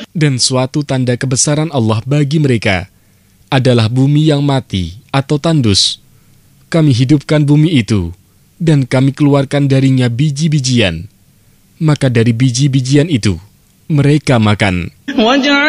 Dan suatu tanda kebesaran Allah bagi mereka adalah bumi yang mati atau tandus. Kami hidupkan bumi itu, dan kami keluarkan darinya biji-bijian. Maka dari biji-bijian itu, mereka makan.